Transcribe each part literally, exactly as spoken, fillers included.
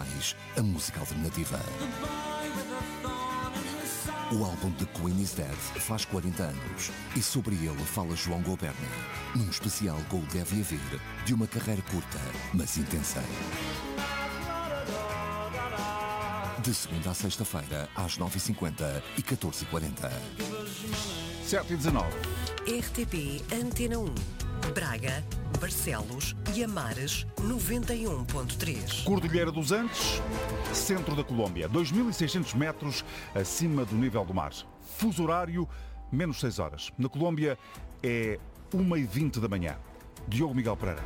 mais a música alternativa. O álbum de Queen is Dead faz quarenta anos e sobre ele fala João Goberni, num especial com o Deve Haver de uma carreira curta, mas intensa. De segunda a sexta-feira, às nove e cinquenta e catorze e quarenta. sete e dezanove. R T P Antena um. Braga, Barcelos e Amares, noventa e um ponto três. Cordilheira dos Andes, centro da Colômbia, dois mil e seiscentos metros acima do nível do mar. Fuso horário, menos seis horas. Na Colômbia é uma e vinte da manhã. Diogo Miguel Pereira.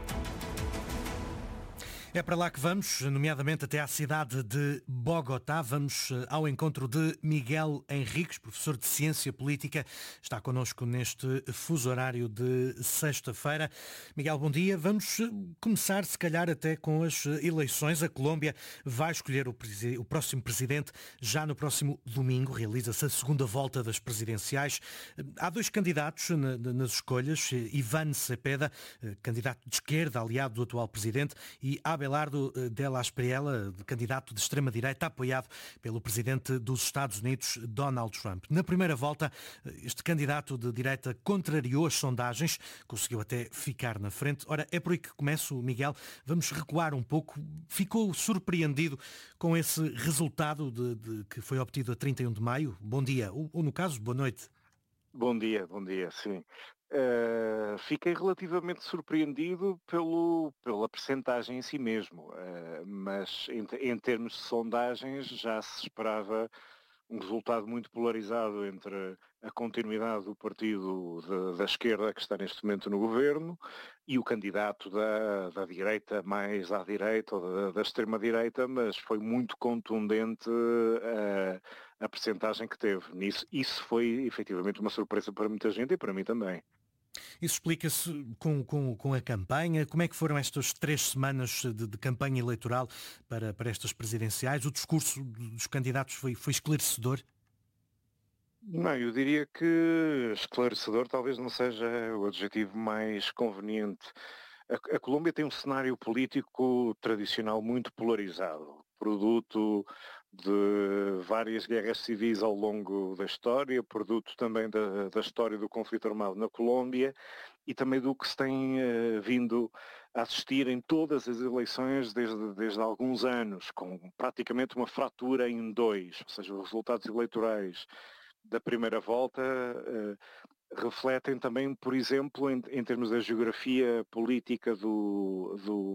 É para lá que vamos, nomeadamente até à cidade de Bogotá. Vamos ao encontro de Miguel Henriques, professor de Ciência Política. Está connosco neste fuso horário de sexta-feira. Miguel, bom dia. Vamos começar, se calhar, até com as eleições. A Colômbia vai escolher o, presi- o próximo presidente já no próximo domingo. Realiza-se a segunda volta das presidenciais. Há dois candidatos na, nas escolhas. Iván Cepeda, candidato de esquerda, aliado do atual presidente, e Abelardo de la Espriella, candidato de extrema-direita, apoiado pelo presidente dos Estados Unidos, Donald Trump. Na primeira volta, este candidato de direita contrariou as sondagens, conseguiu até ficar na frente. Ora, é por aí que começo, Miguel. Vamos recuar um pouco. Ficou surpreendido com esse resultado de, de, que foi obtido a trinta e um de maio? Bom dia, ou, ou no caso, boa noite. Bom dia, bom dia, sim. Uh, fiquei relativamente surpreendido pelo, pela percentagem em si mesmo, uh, mas em, em termos de sondagens já se esperava um resultado muito polarizado entre a continuidade do partido de, da esquerda que está neste momento no governo e o candidato da, da direita mais à direita ou da, da extrema-direita, mas foi muito contundente uh, a percentagem que teve. Nisso, isso foi efetivamente uma surpresa para muita gente e para mim também. Isso explica-se com, com, com a campanha. Como é que foram estas três semanas de, de campanha eleitoral para, para estas presidenciais? O discurso dos candidatos foi, foi esclarecedor? Não, eu diria que esclarecedor talvez não seja o adjetivo mais conveniente. A, a Colômbia tem um cenário político tradicional muito polarizado, produto de várias guerras civis ao longo da história, produto também da, da história do conflito armado na Colômbia e também do que se tem uh, vindo a assistir em todas as eleições desde, desde há alguns anos, com praticamente uma fratura em dois, ou seja, os resultados eleitorais da primeira volta uh, refletem também, por exemplo, em, em termos da geografia política do, do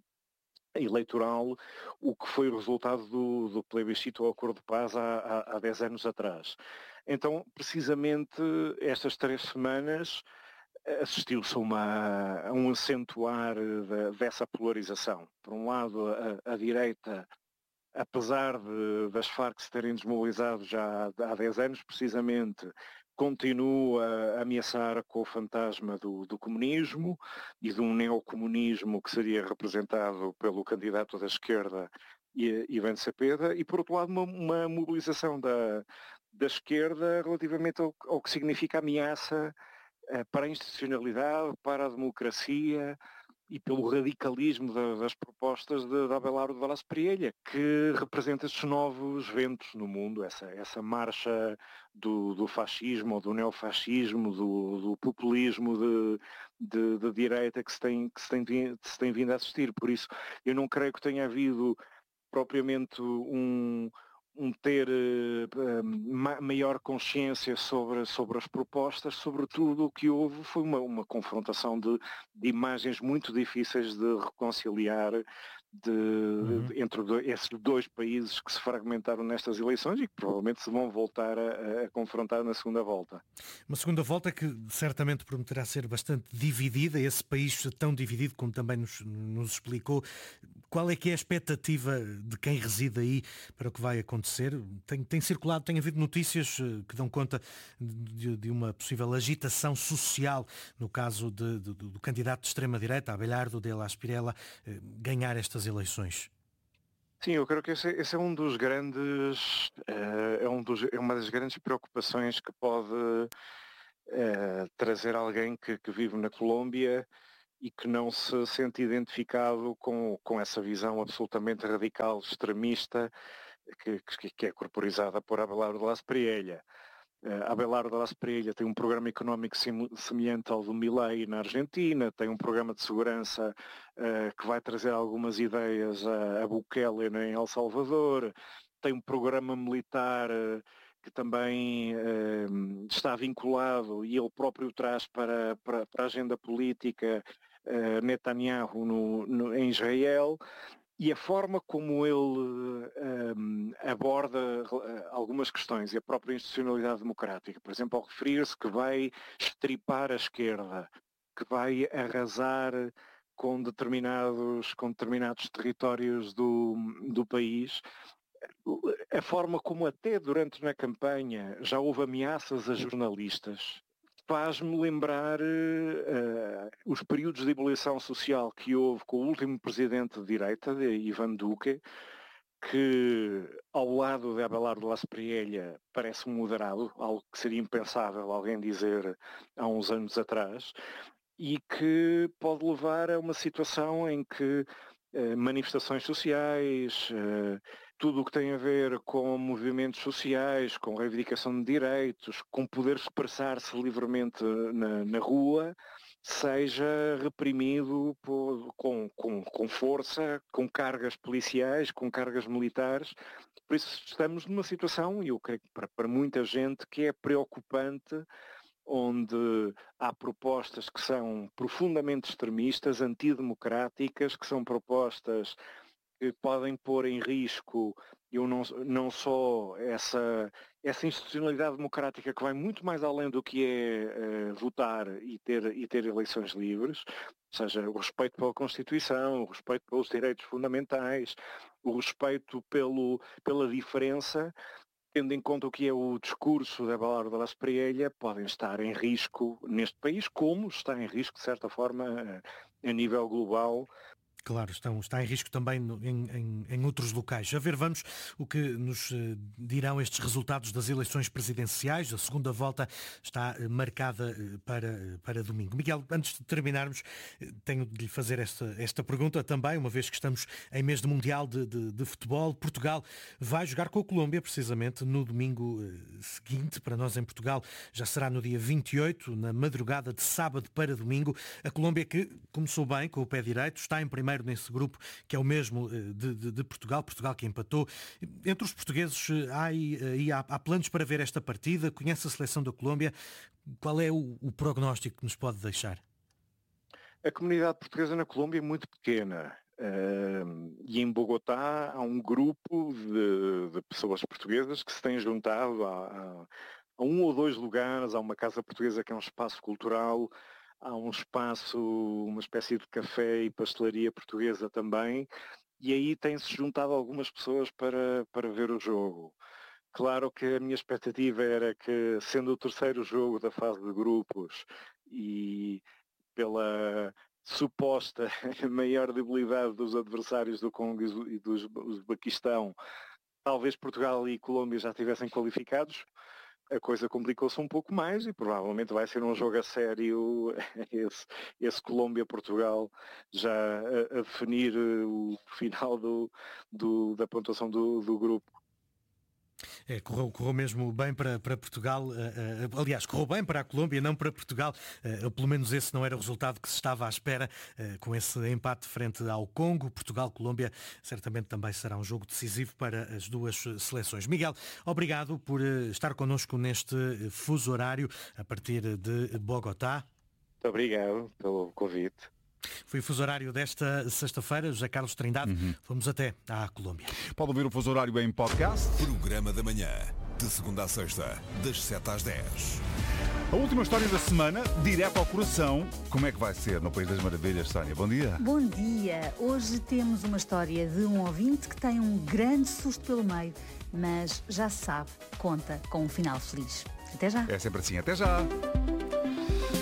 eleitoral, o que foi o resultado do, do plebiscito ao Acordo de Paz há, há, há dez anos atrás. Então, precisamente, estas três semanas assistiu-se a, uma, a um acentuar de, dessa polarização. Por um lado, a, a direita, apesar de, das Farc se terem desmobilizado já há dez anos, precisamente, continua a ameaçar com o fantasma do, do comunismo e de um neocomunismo que seria representado pelo candidato da esquerda, Iván Cepeda, e por outro lado uma, uma mobilização da, da esquerda relativamente ao, ao que significa ameaça eh, para a institucionalidade, para a democracia e pelo radicalismo da, das propostas de, de Abelardo de la Espriella, que representa estes novos ventos no mundo, essa, essa marcha do, do fascismo ou do neofascismo, do, do populismo de, de, de direita que se, tem, que se, tem, que se tem vindo a assistir. Por isso, eu não creio que tenha havido propriamente um... um ter uh, ma- maior consciência sobre, sobre as propostas, sobretudo o que houve foi uma, uma confrontação de, de imagens muito difíceis de reconciliar de, Uhum. de, entre do, esses dois países que se fragmentaram nestas eleições e que provavelmente se vão voltar a, a confrontar na segunda volta. Uma segunda volta que certamente prometerá ser bastante dividida, esse país tão dividido como também nos, nos explicou. Qual é que é a expectativa de quem reside aí para o que vai acontecer? Tem, tem circulado, tem havido notícias que dão conta de, de uma possível agitação social no caso de, de, do candidato de extrema-direita, Abelardo de la Espriella, ganhar estas eleições. Sim, eu creio que esse, esse é um dos grandes, uh, é, um dos, é uma das grandes preocupações que pode uh, trazer alguém que, que vive na Colômbia e que não se sente identificado com, com essa visão absolutamente radical, extremista, que, que, que é corporizada por Abelardo de la Espriella. Uh, Abelardo de la Espriella tem um programa económico sim, semelhante ao do Milei na Argentina, tem um programa de segurança uh, que vai trazer algumas ideias a, a Bukele em El Salvador, tem um programa militar uh, que também uh, está vinculado e ele próprio traz para, para, para a agenda política uh, Netanyahu no, no, em Israel. E a forma como ele um, aborda algumas questões e a própria institucionalidade democrática, por exemplo, ao referir-se que vai estripar a esquerda, que vai arrasar com determinados, com determinados territórios do, do país, a forma como até durante na campanha já houve ameaças a jornalistas, faz-me lembrar uh, os períodos de ebulição social que houve com o último presidente de direita, de Ivan Duque, que ao lado de Abelardo de la Espriella parece um moderado, algo que seria impensável alguém dizer há uns anos atrás, e que pode levar a uma situação em que uh, manifestações sociais, uh, tudo o que tem a ver com movimentos sociais, com reivindicação de direitos, com poder expressar-se livremente na, na rua, seja reprimido por, com, com, com força, com cargas policiais, com cargas militares. Por isso estamos numa situação, e eu creio que para, para muita gente, que é preocupante, onde há propostas que são profundamente extremistas, antidemocráticas, que são propostas que podem pôr em risco eu não, não só essa, essa institucionalidade democrática que vai muito mais além do que é uh, votar e ter, e ter eleições livres, ou seja, o respeito pela Constituição, o respeito pelos direitos fundamentais, o respeito pelo, pela diferença, tendo em conta o que é o discurso da Abelardo de la Espriella, podem estar em risco neste país, como está em risco, de certa forma, a, a nível global. Claro, estão, está em risco também no, em, em, em outros locais. A ver, vamos o que nos eh, dirão estes resultados das eleições presidenciais. A segunda volta está eh, marcada eh, para, para domingo. Miguel, antes de terminarmos, eh, tenho de lhe fazer esta, esta pergunta também, uma vez que estamos em mês de Mundial de, de, de Futebol. Portugal vai jogar com a Colômbia, precisamente, no domingo eh, seguinte. Para nós em Portugal já será no dia vinte e oito, na madrugada de sábado para domingo. A Colômbia que começou bem, com o pé direito, está em primeiro nesse grupo, que é o mesmo de, de, de Portugal, Portugal que empatou. Entre os portugueses há, há, há planos para ver esta partida, conhece a seleção da Colômbia, qual é o, o prognóstico que nos pode deixar? A comunidade portuguesa na Colômbia é muito pequena, uh, e em Bogotá há um grupo de, de pessoas portuguesas que se têm juntado a, a, a um ou dois lugares, há uma casa portuguesa que é um espaço cultural, há um espaço, uma espécie de café e pastelaria portuguesa também, e aí tem-se juntado algumas pessoas para, para ver o jogo. Claro que a minha expectativa era que, sendo o terceiro jogo da fase de grupos e pela suposta maior debilidade dos adversários do Congo e do Uzbequistão, talvez Portugal e Colômbia já estivessem qualificados. A coisa complicou-se um pouco mais e provavelmente vai ser um jogo a sério, esse, esse Colômbia-Portugal, já a, a definir o final do, do, da pontuação do, do grupo. É, correu, correu mesmo bem para, para Portugal, uh, uh, aliás, correu bem para a Colômbia, não para Portugal, uh, pelo menos esse não era o resultado que se estava à espera, uh, com esse empate frente ao Congo. Portugal-Colômbia certamente também será um jogo decisivo para as duas seleções. Miguel, obrigado por uh, estar connosco neste fuso horário a partir de Bogotá. Muito obrigado pelo convite. Foi o fuso horário desta sexta-feira. José Carlos Trindade, uhum. Fomos até à Colômbia. Pode ouvir o fuso horário em podcast. Programa da manhã, de segunda a sexta, das sete às dez. A última história da semana, direto ao coração. Como é que vai ser no País das Maravilhas, Sónia? Bom dia. Bom dia. Hoje temos uma história de um ouvinte que tem um grande susto pelo meio, mas já se sabe, conta com um final feliz. Até já. É sempre assim. Até já.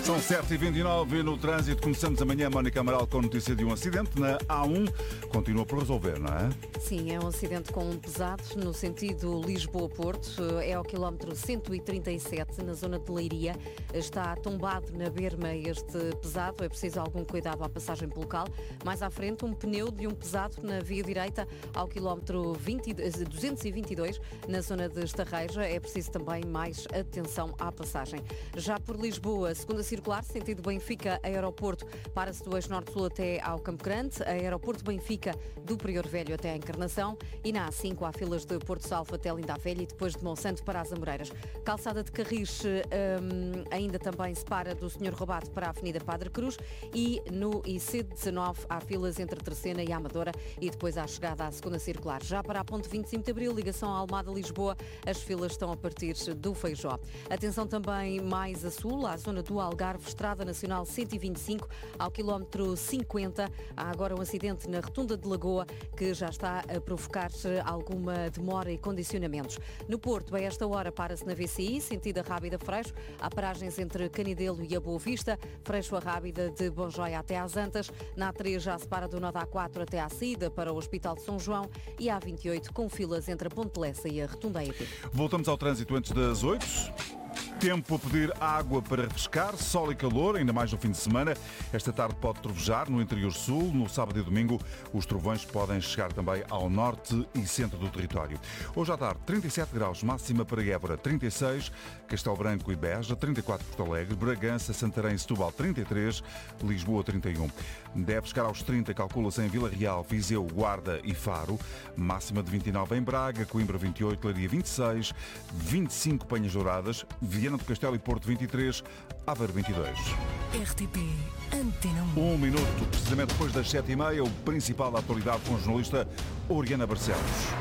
São sete e vinte e nove no trânsito. Começamos amanhã, Mónica Amaral, com notícia de um acidente na A um. Continua por resolver, não é? Sim, é um acidente com um pesado no sentido Lisboa-Porto. É ao quilómetro cento e trinta e sete, na zona de Leiria. Está tombado na berma este pesado. É preciso algum cuidado à passagem pelo local. Mais à frente, um pneu de um pesado na via direita ao quilómetro vinte, duzentos e vinte e dois, na zona de Estarreja. É preciso também mais atenção à passagem. Já por Lisboa, segunda circular, sentido Benfica-Aeroporto, para-se do eixo norte-sul até ao Campo Grande, Aeroporto-Benfica do Prior Velho até à Encarnação, e na A cinco há filas de Porto Salvo até Linda a Velha e depois de Monsanto para as Amoreiras. Calçada de Carris hum, ainda também se para do Senhor Robato para a Avenida Padre Cruz, e no I C dezanove há filas entre Terceira e Amadora e depois à chegada à segunda circular. Já para a ponte vinte e cinco de Abril, ligação à Almada-Lisboa, as filas estão a partir do Feijó. Atenção também mais a sul, à zona do Algarve, Estrada Nacional cento e vinte e cinco, ao quilómetro cinquenta. Há agora um acidente na Rotunda de Lagoa que já está a provocar alguma demora e condicionamentos. No Porto, a esta hora, para-se na V C I, sentido a Rábida Freixo. Há paragens entre Canidelo e a Boa Vista, Freixo a Rábida de Bonjóia até às Antas. Na A três já se para do nó da A quatro até à saída para o Hospital de São João, e a A vinte e oito com filas entre a Ponte Lessa e a Rotunda E P. Voltamos ao trânsito antes das oito. Tempo a pedir água para refrescar, sol e calor, ainda mais no fim de semana. Esta tarde pode trovejar no interior sul. No sábado e domingo, os trovões podem chegar também ao norte e centro do território. Hoje à tarde, trinta e sete graus, máxima para Évora, trinta e seis, Castelo Branco e Beja, trinta e quatro Porto Alegre, Bragança, Santarém e Setúbal, trinta e três, Lisboa, trinta e um. Deve chegar aos trinta, calcula-se em Vila Real, Viseu, Guarda e Faro, máxima de vinte e nove em Braga, Coimbra vinte e oito, Leiria vinte e seis, vinte e cinco Penhas Douradas, Viana do Castelo e Porto vinte e três, Aveiro vinte e dois. R T P Antena um. Um minuto, precisamente depois das sete e meia, o principal da atualidade com a jornalista Oriana Barcelos.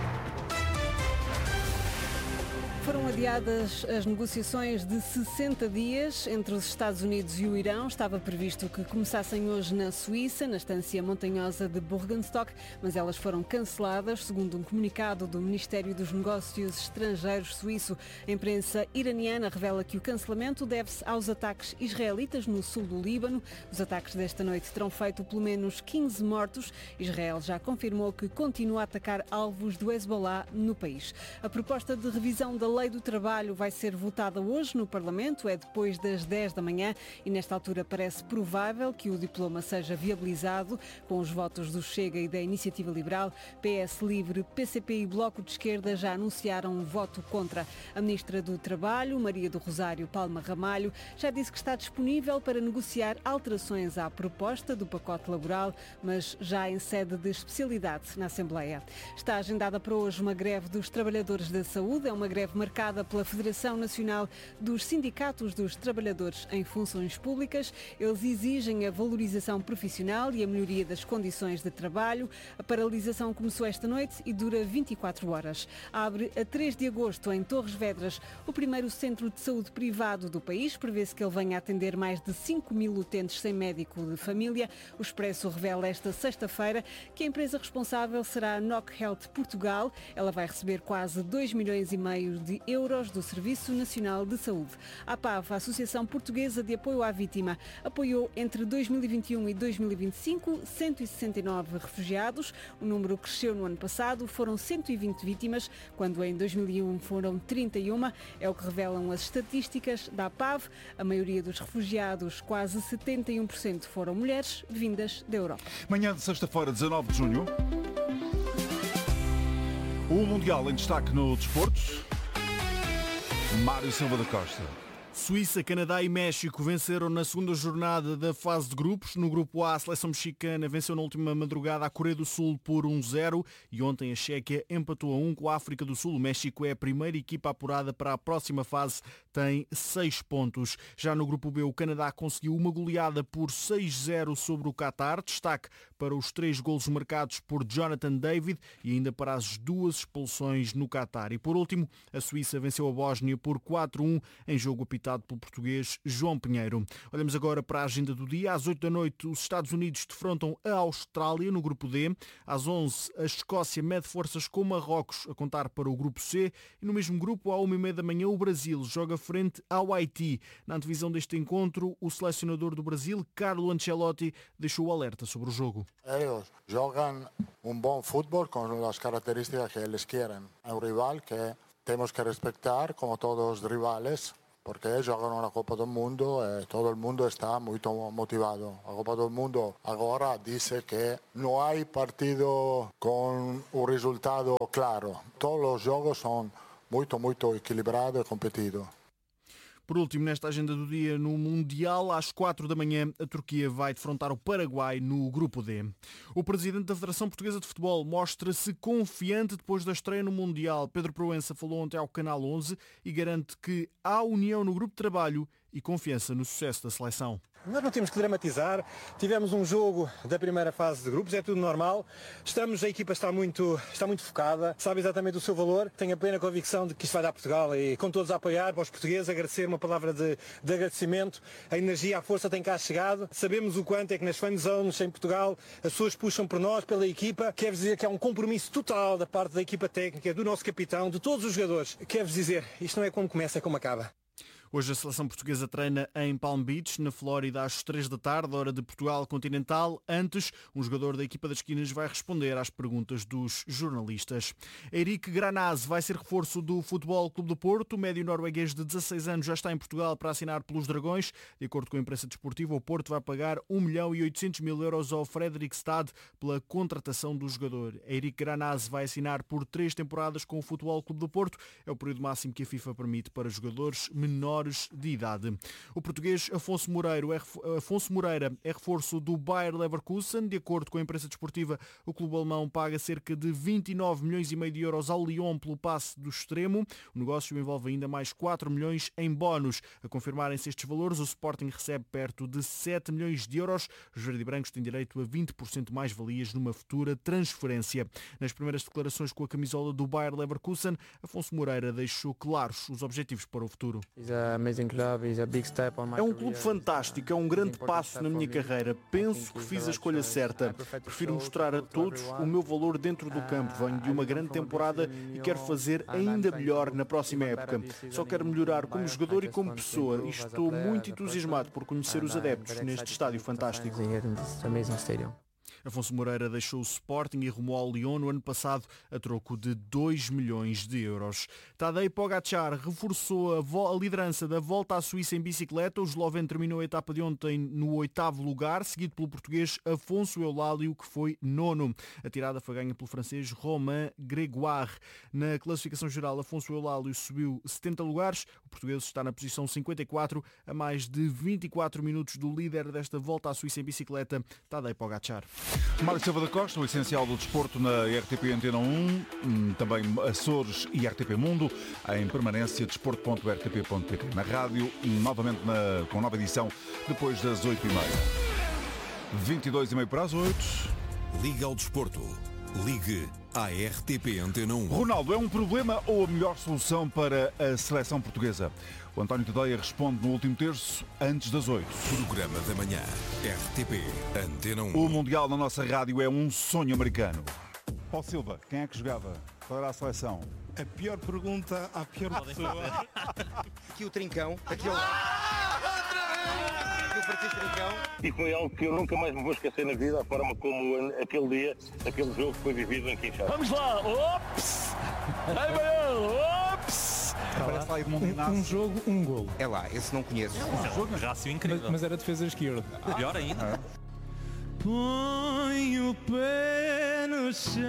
Foram adiadas as negociações de sessenta dias entre os Estados Unidos e o Irão. Estava previsto que começassem hoje na Suíça, na estância montanhosa de Burgenstock, mas elas foram canceladas, segundo um comunicado do Ministério dos Negócios Estrangeiros suíço. A imprensa iraniana revela que o cancelamento deve-se aos ataques israelitas no sul do Líbano. Os ataques desta noite terão feito pelo menos quinze mortos. Israel já confirmou que continua a atacar alvos do Hezbollah no país. A proposta de revisão da Lei do Trabalho vai ser votada hoje no Parlamento, é depois das dez da manhã, e nesta altura parece provável que o diploma seja viabilizado com os votos do Chega e da Iniciativa Liberal. P S Livre, P C P e Bloco de Esquerda já anunciaram um voto contra. A Ministra do Trabalho, Maria do Rosário Palma Ramalho, já disse que está disponível para negociar alterações à proposta do pacote laboral, mas já em sede de especialidade na Assembleia. Está agendada para hoje uma greve dos trabalhadores da saúde, é uma greve marcada pela Federação Nacional dos Sindicatos dos Trabalhadores em Funções Públicas. Eles exigem a valorização profissional e a melhoria das condições de trabalho. A paralisação começou esta noite e dura vinte e quatro horas. Abre a três de agosto em Torres Vedras o primeiro centro de saúde privado do país. Prevê-se que ele venha a atender mais de cinco mil utentes sem médico de família. O Expresso revela esta sexta-feira que a empresa responsável será a N O C Health Portugal. Ela vai receber quase dois milhões e meio de euros do Serviço Nacional de Saúde. A P A V, a Associação Portuguesa de Apoio à Vítima, apoiou entre dois mil e vinte e um e dois mil e vinte e cinco cento e sessenta e nove refugiados. O número cresceu no ano passado, foram cento e vinte vítimas, quando em dois mil e um foram trinta e uma. É o que revelam as estatísticas da A P A V. A maioria dos refugiados, quase setenta e um por cento, foram mulheres vindas da Europa. Manhã de sexta-feira, dezanove de junho. O Mundial em destaque no desporto. Mário Silva da Costa. Suíça, Canadá e México venceram na segunda jornada da fase de grupos. No grupo A, a seleção mexicana venceu na última madrugada a Coreia do Sul por um zero e ontem a Chequia empatou a um com a África do Sul. O México é a primeira equipa apurada para a próxima fase, tem seis pontos. Já no grupo B, o Canadá conseguiu uma goleada por seis zero sobre o Qatar. Destaque para os três golos marcados por Jonathan David e ainda para as duas expulsões no Qatar. E por último, a Suíça venceu a Bósnia por quatro a um em jogo apitado apitado pelo português João Pinheiro. Olhamos agora para a agenda do dia. Às oito da noite, os Estados Unidos defrontam a Austrália no grupo D. Às onze, a Escócia mede forças com Marrocos a contar para o grupo C. E no mesmo grupo, à uma e meia da manhã, o Brasil joga frente ao Haiti. Na antevisão deste encontro, o selecionador do Brasil, Carlo Ancelotti, deixou o alerta sobre o jogo. Eles jogam um bom futebol com as características que eles querem. É um rival que temos que respeitar, como todos os rivais, porque jogam na Copa do Mundo e todo o mundo está muito motivado. A Copa do Mundo agora diz que não há partido com o resultado claro. Todos os jogos são muito, muito equilibrados e competidos. Por último, nesta agenda do dia, no Mundial, às quatro da manhã, a Turquia vai defrontar o Paraguai no Grupo D. O presidente da Federação Portuguesa de Futebol mostra-se confiante depois da estreia no Mundial. Pedro Proença falou ontem ao Canal onze e garante que há união no grupo de trabalho e confiança no sucesso da seleção. Nós não temos que dramatizar, tivemos um jogo da primeira fase de grupos, é tudo normal, estamos, a equipa está muito, está muito focada, sabe exatamente o seu valor, tenho a plena convicção de que isto vai dar Portugal e com todos a apoiar, para os portugueses, agradecer uma palavra de, de agradecimento, a energia, a força tem cá chegado, sabemos o quanto é que nas fan zones em Portugal as pessoas puxam por nós, pela equipa, quero dizer que há um compromisso total da parte da equipa técnica, do nosso capitão, de todos os jogadores, quero dizer, isto não é como começa, é como acaba. Hoje a seleção portuguesa treina em Palm Beach, na Flórida, às três da tarde, hora de Portugal continental. Antes, um jogador da equipa das esquinas vai responder às perguntas dos jornalistas. Eric Granaz vai ser reforço do Futebol Clube do Porto. O médio norueguês de dezasseis anos já está em Portugal para assinar pelos Dragões. De acordo com a imprensa desportiva, o Porto vai pagar um milhão e oitocentos mil euros ao Fredrikstad pela contratação do jogador. Eric Granaz vai assinar por três temporadas com o Futebol Clube do Porto. É o período máximo que a FIFA permite para jogadores menores de idade. O português Afonso Moreira é, Afonso Moreira é reforço do Bayer Leverkusen. De acordo com a imprensa desportiva, o clube alemão paga cerca de vinte e nove milhões e meio de euros ao Lyon pelo passe do extremo. O negócio envolve ainda mais quatro milhões em bónus. A confirmarem-se estes valores, o Sporting recebe perto de sete milhões de euros. Os verde-brancos têm direito a vinte por cento mais valias numa futura transferência. Nas primeiras declarações com a camisola do Bayer Leverkusen, Afonso Moreira deixou claros os objetivos para o futuro. É um clube fantástico, é um grande passo na minha carreira. Penso que fiz a escolha certa. Prefiro mostrar a todos o meu valor dentro do campo. Venho de uma grande temporada e quero fazer ainda melhor na próxima época. Só quero melhorar como jogador e como pessoa e estou muito entusiasmado por conhecer os adeptos neste estádio fantástico. Afonso Moreira deixou o Sporting e rumou ao Lyon no ano passado a troco de dois milhões de euros. Tadej Pogačar reforçou a, vo- a liderança da Volta à Suíça em bicicleta. O esloveno terminou a etapa de ontem no oitavo lugar, seguido pelo português Afonso Eulálio, que foi nono. A tirada foi ganha pelo francês Romain Grégoire. Na classificação geral, Afonso Eulálio subiu setenta lugares. O português está na posição cinquenta e quatro, a mais de vinte e quatro minutos do líder desta Volta à Suíça em bicicleta, Tadej Pogačar. Mário Silva da Costa, o essencial do desporto na R T P Antena um, também Açores e R T P Mundo, em permanência desporto ponto r t p ponto p t. Na rádio, novamente na, com nova edição, depois das oito e meia. vinte e dois e meia para as oito. Liga ao desporto. Ligue à R T P Antena um. Ronaldo, é um problema ou a melhor solução para a seleção portuguesa? O António Tadeia responde no último terço, antes das oito. Programa da manhã. R T P Antena um. O Mundial na nossa rádio é um sonho americano. Paulo Silva, quem é que jogava? Qual era a seleção? A pior pergunta à pior pessoa. Aqui o Trincão. Aqui o... E foi algo que eu nunca mais me vou esquecer na vida, a forma como aquele dia, aquele jogo foi vivido em Kinshasa. Vamos lá! Ops! Ai, meu! Ops! Parece lá um, um jogo, um golo. É lá, esse não conheço. É um jogo, rácio incrível. Mas, mas era defesa esquerda. Ah, pior ainda. Ah. Põe o pé no chão.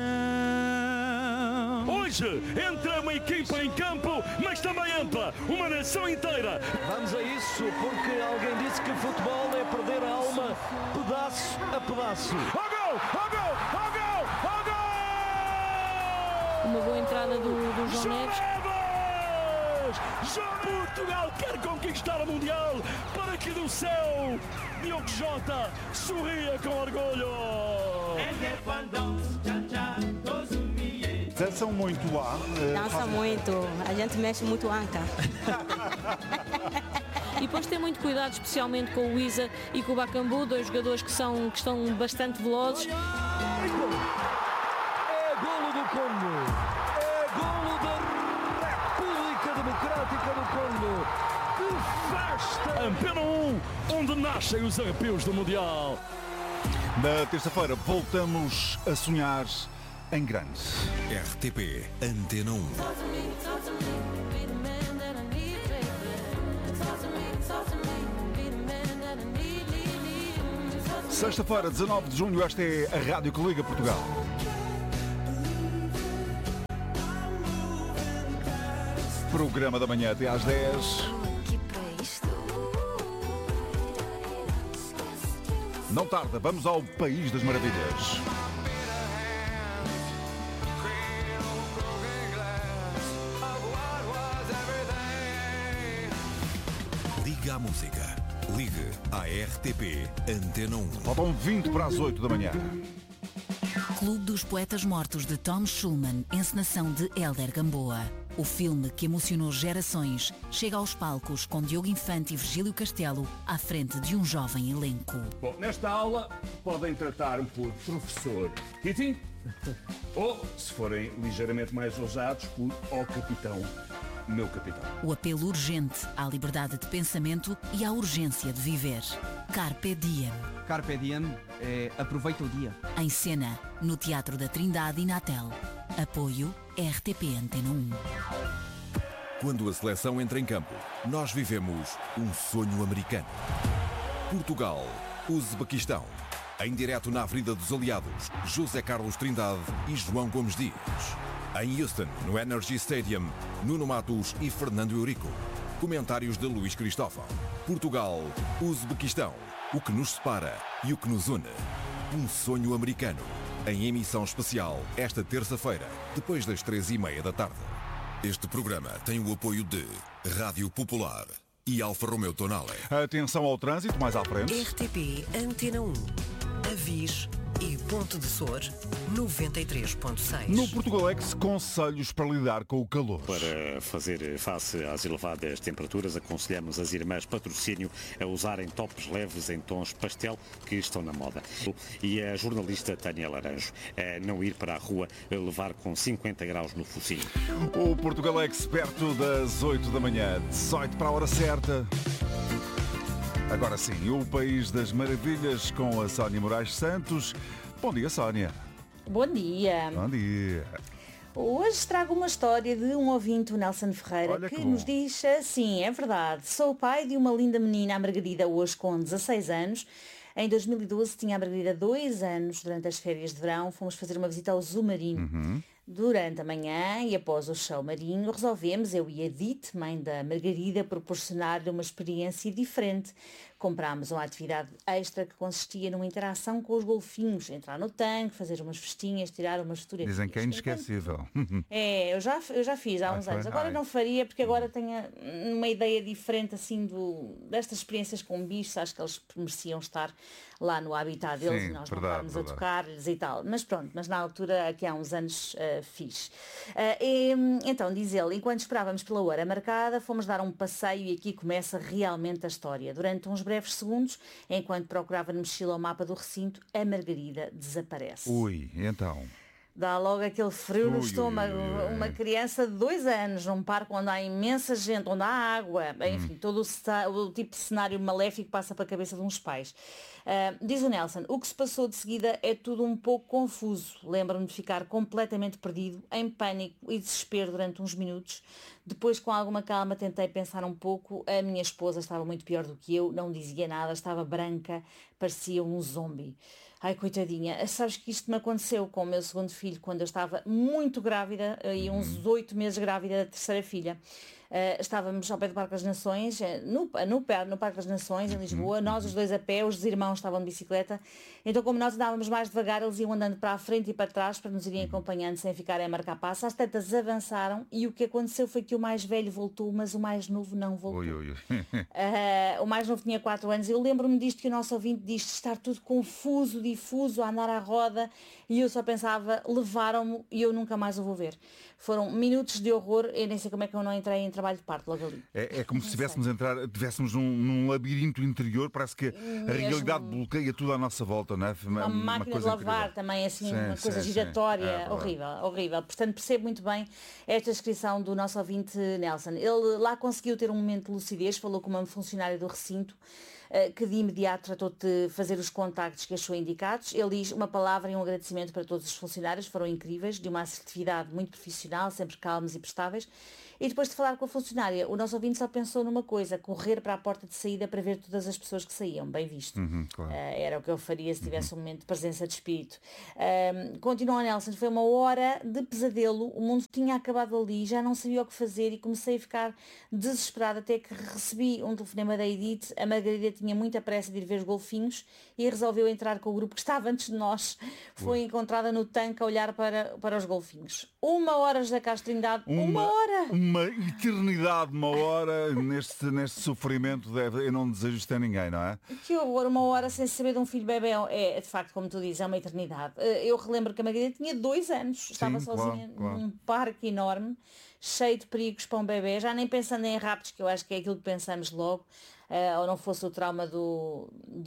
Hoje entra uma equipa em campo, mas também entra uma nação inteira. Vamos a isso, porque alguém disse que futebol é perder a alma pedaço a pedaço. Ó gol! Ó gol! Ó gol! Ó gol! Uma boa entrada do, do João Neves. Portugal quer conquistar o Mundial para que do céu Diogo Jota sorria com orgulho. Dançam muito lá. Dança muito, a gente mexe muito anca. E depois ter muito cuidado, especialmente com o Isa e com o Bakambu, dois jogadores que, são, que estão bastante velozes. É golo do Congo. É golo da República Democrática do Congo. Que festa! Antena um, onde nascem os arrepios do Mundial. Na terça-feira voltamos a sonhar em grande. R T P Antena um. Sexta-feira, dezanove de junho, esta é a Rádio que Liga Portugal. Programa da manhã até às dez. Não tarda, vamos ao País das Maravilhas. Liga à música. Ligue à R T P Antena um. Faltam vinte para as oito da manhã. Clube dos Poetas Mortos de Tom Schulman, encenação de Hélder Gamboa. O filme que emocionou gerações chega aos palcos com Diogo Infante e Virgílio Castelo à frente de um jovem elenco. Bom, nesta aula podem tratar-me por professor Kitty ou, se forem ligeiramente mais ousados, por ó capitão, meu capitão. O apelo urgente à liberdade de pensamento e à urgência de viver. Carpe Diem. Carpe Diem é aproveita o dia. Em cena, no Teatro da Trindade e Natel. Apoio R T P Antena um. Quando a seleção entra em campo, nós vivemos um sonho americano. Portugal, Uzbequistão. Em direto na Avenida dos Aliados, José Carlos Trindade e João Gomes Dias. Em Houston, no Energy Stadium, Nuno Matos e Fernando Eurico. Comentários de Luís Cristóvão. Portugal, Uzbequistão. O que nos separa e o que nos une. Um sonho americano. Em emissão especial, esta terça-feira, depois das três e meia da tarde. Este programa tem o apoio de Rádio Popular e Alfa Romeo Tonale. Atenção ao trânsito, mais à frente. R T P Antena um. Avis e Ponte de Sor, noventa e três ponto seis. No Portugalex, conselhos para lidar com o calor. Para fazer face às elevadas temperaturas, aconselhamos as irmãs Patrocínio a usarem tops leves em tons pastel que estão na moda. E a jornalista Tânia Laranjo a não ir para a rua a levar com cinquenta graus no focinho. O Portugalex perto das oito da manhã, dezoito para a hora certa. Agora sim, o País das Maravilhas com a Sónia Moraes Santos. Bom dia, Sónia. Bom dia. Bom dia. Hoje trago uma história de um ouvinte, o Nelson Ferreira, Olha que, que nos diz assim, é verdade, sou o pai de uma linda menina, a Margarida, hoje com dezasseis anos. Em dois mil e doze tinha a Margarida dois anos, durante as férias de verão, fomos fazer uma visita ao Zoo Marino. Uhum. Durante a manhã e após o show marinho, resolvemos, eu e a Edith, mãe da Margarida, proporcionar-lhe uma experiência diferente. Comprámos uma atividade extra que consistia numa interação com os golfinhos, entrar no tanque, fazer umas festinhas, tirar umas fotografias. Dizem que é inesquecível. É, eu já, eu já fiz há Ah, uns foi? anos. Agora Ai. não faria, porque agora tenho uma ideia diferente assim do, destas experiências com bichos. Acho que eles mereciam estar lá no habitat deles Sim, e nós verdade, não estávamos a verdade. tocar-lhes e tal. Mas pronto, mas na altura, aqui há uns anos, uh, fiz. Uh, e, então, diz ele, enquanto esperávamos pela hora marcada, fomos dar um passeio e aqui começa realmente a história. Durante uns breves segundos, enquanto procurava na mochila o mapa do recinto, a Margarida desaparece. Ui, então. Dá logo aquele frio no Ui, estômago. ui, ui, ui. Uma criança de dois anos num parque onde há imensa gente, onde há água, enfim, todo o, cena- o tipo de cenário maléfico passa pela cabeça de uns pais. Ah, diz o Nelson, o que se passou de seguida é tudo um pouco confuso. Lembro-me de ficar completamente perdido, em pânico e desespero durante uns minutos. Depois, com alguma calma, tentei pensar um pouco. A minha esposa estava muito pior do que eu, não dizia nada, estava branca, parecia um zombie. Ai, coitadinha, sabes que isto me aconteceu com o meu segundo filho, quando eu estava muito grávida, e uns oito meses grávida da terceira filha. Uh, estávamos ao pé do Parque das Nações, eh, no, no, pé- no Parque das Nações, em Lisboa, nós os dois a pé, os irmãos estavam de bicicleta, então como nós andávamos mais devagar, eles iam andando para a frente e para trás para nos irem acompanhando sem ficarem a marcar passo. Às tantas avançaram e o que aconteceu foi que o mais velho voltou, mas o mais novo não voltou. Ui, ui, ui. Uh, o mais novo tinha quatro anos. Eu lembro-me disto que o nosso ouvinte diz de estar tudo confuso, difuso, a andar à roda, e eu só pensava, levaram-me e eu nunca mais o vou ver. Foram minutos de horror, eu nem sei como é que eu não entrei em trabalho de parto logo ali. É, é como se estivéssemos entrar, estivéssemos num, num labirinto interior, parece que Mesmo. a realidade bloqueia tudo à nossa volta, não é? Uma, uma máquina de lavar incrível. Também, assim, sim, uma coisa sim, giratória, sim. É, horrível, horrível. Portanto, percebo muito bem esta descrição do nosso ouvinte Nelson. Ele lá conseguiu ter um momento de lucidez, falou com uma funcionária do recinto, que de imediato tratou de fazer os contactos que achou indicados. Ele diz uma palavra e um agradecimento para todos os funcionários, foram incríveis, de uma assertividade muito profissional, sempre calmos e prestáveis. E depois de falar com a funcionária, o nosso ouvinte só pensou numa coisa, correr para a porta de saída para ver todas as pessoas que saíam, bem visto. Uhum, claro. uh, era o que eu faria se tivesse uhum. um momento de presença de espírito. Uh, continua Nelson, foi uma hora de pesadelo, o mundo tinha acabado ali, já não sabia o que fazer e comecei a ficar desesperada até que recebi um telefonema da Edith. A Margarida tinha muita pressa de ir ver os golfinhos e resolveu entrar com o grupo que estava antes de nós. Foi Ui. encontrada no tanque a olhar para, para os golfinhos. Uma hora da Castro Trindade, uma, uma hora! Uma eternidade, uma hora neste, neste sofrimento, deve, eu não desejo isto a ninguém, não é? Que horror, uma hora sem saber de um filho bebê é, de facto, como tu dizes, é uma eternidade. Eu relembro que a Margarida tinha dois anos, estava Sim, sozinha claro, claro. num parque enorme, cheio de perigos para um bebê, já nem pensando em raptos, que eu acho que é aquilo que pensamos logo. Uh, ou não fosse o trauma do,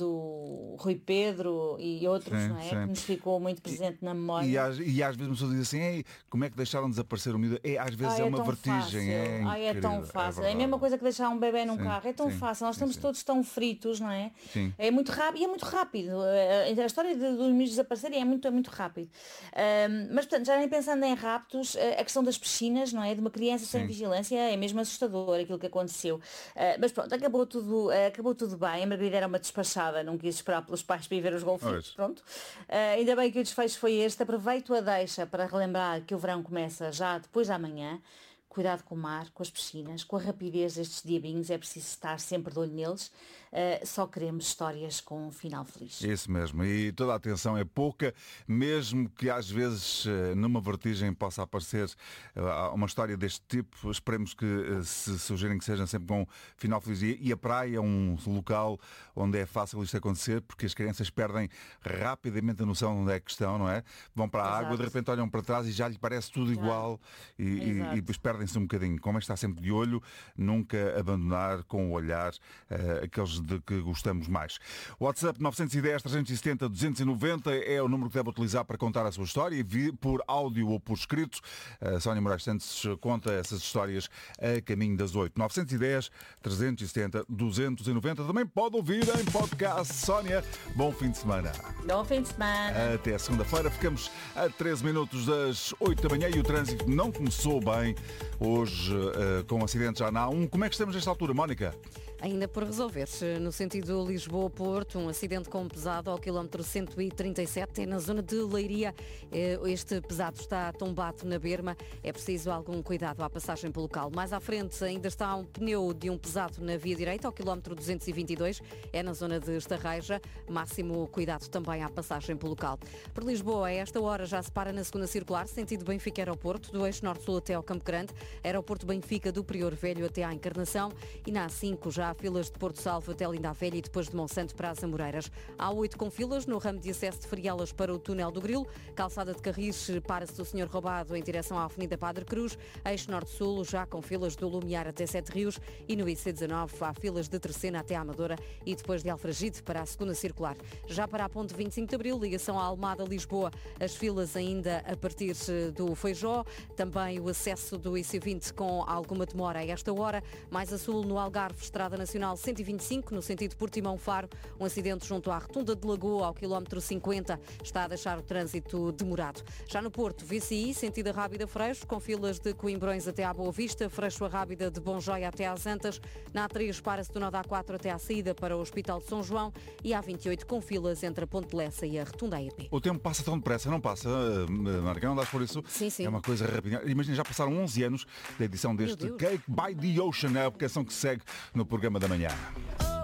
do Rui Pedro e outros, sim, não é? Sim. Que nos ficou muito presente e, na memória. E às, e às vezes uma pessoa diz assim, Ei, como é que deixaram de desaparecer o miúdo? É, às vezes Ai, é, é uma vertigem. É, Ai, é tão fácil. É, é a mesma coisa que deixar um bebê num sim, carro. É tão sim, fácil. Nós sim, estamos sim. todos tão fritos, não é? Sim. É muito rápido e é muito rápido. A história de, dos miúdos desaparecerem é muito, é muito rápido. Um, mas, portanto, já nem pensando em raptos, a questão das piscinas, não é? De uma criança sim. sem vigilância é mesmo assustador aquilo que aconteceu. Uh, mas pronto, acabou tudo, uh, acabou tudo bem, a Margarida era uma despachada, não quis esperar pelos pais para ir ver os golfinhos, pronto. Uh, ainda bem que o desfecho foi este, aproveito a deixa para relembrar que o verão começa já depois da manhã. Cuidado com o mar, com as piscinas, com a rapidez destes diabinhos, é preciso estar sempre de olho neles. Uh, só queremos histórias com um final feliz. Isso mesmo, e toda a atenção é pouca, mesmo que às vezes numa vertigem possa aparecer uh, uma história deste tipo, esperemos que uh, se sugerem que seja sempre com um final feliz. E, e a praia é um local onde é fácil isto acontecer, porque as crianças perdem rapidamente a noção de onde é que estão, não é? Vão para a Exato. água, de repente olham para trás e já lhe parece tudo já. igual e, e, e depois perdem-se um bocadinho. Como é que está sempre de olho, nunca abandonar com o olhar uh, aqueles de que gostamos mais. O WhatsApp nove um zero, trezentos e setenta, duzentos e noventa é o número que deve utilizar para contar a sua história, por áudio ou por escrito. A Sónia Moraes Santos conta essas histórias a caminho das oito. nove um zero, trezentos e setenta, duzentos e noventa. Também pode ouvir em podcast. Sónia, bom fim de semana. Bom fim de semana. Até segunda-feira. Ficamos a treze minutos das oito da manhã e o trânsito não começou bem hoje, uh, com acidentes já na A um. Como é que estamos nesta altura, Mónica? Ainda por resolver-se, no sentido Lisboa-Porto, um acidente com pesado ao quilómetro cento e trinta e sete, é na zona de Leiria. Este pesado está tombado na berma, é preciso algum cuidado à passagem pelo local. Mais à frente ainda está um pneu de um pesado na via direita, ao quilómetro duzentos e vinte e dois, é na zona de Estarreja, máximo cuidado também à passagem pelo local. Por Lisboa, a esta hora já se para na segunda circular, sentido Benfica-Aeroporto, do eixo norte-sul até ao Campo Grande, Aeroporto Benfica do Prior Velho até à Encarnação, e na A cinco já há filas de Porto Salvo até Linda a Velha e depois de Monsanto para as Amoreiras. Há oito com filas no ramo de acesso de Frielas para o túnel do Grilo. Calçada de Carris, para-se do Senhor Roubado em direção à Avenida Padre Cruz. Eixo Norte-Sul já com filas do Lumiar até Sete Rios e no I C dezanove há filas de Terceira até à Amadora e depois de Alfragide para a segunda circular. Já para a ponte vinte e cinco de Abril, ligação à Almada-Lisboa, as filas ainda a partir do Feijó. Também o acesso do I C vinte com alguma demora a esta hora. Mais a sul no Algarve, Estrada Nacional cento e vinte e cinco, no sentido Portimão-Faro, um acidente junto à Rotunda de Lagoa, ao quilómetro cinquenta, está a deixar o trânsito demorado. Já no Porto, V C I, sentido Rábida Freixo, com filas de Coimbrões até à Boa Vista, Freixo a Rábida de Bom Joia até às Antas, na A três para-se do nó da A quatro até à saída para o Hospital de São João e A vinte e oito com filas entre a Ponte Lessa e a Rotunda E P. O tempo passa tão depressa, não passa, Marca, não dás por isso? Sim, sim. É uma coisa rápida. Imagina, já passaram onze anos da edição deste Cake by the Ocean, a aplicação que segue no programa da manhã.